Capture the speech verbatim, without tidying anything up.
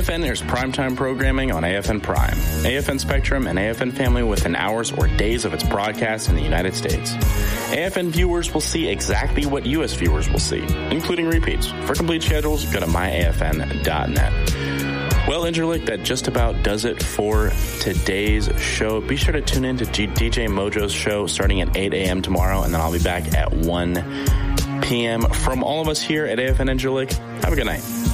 F N airs primetime programming on A F N Prime, A F N Spectrum, and A F N Family within hours or days of its broadcast in the United States. A F N viewers will see exactly what U S viewers will see, including repeats. For complete schedules, go to my A F N dot net. Well, Interlick, that just about does it for today's show. Be sure to tune in to G- D J Mojo's show starting at eight a.m. tomorrow, and then I'll be back at one p.m. From all of us here at A F N Interlick, have a good night.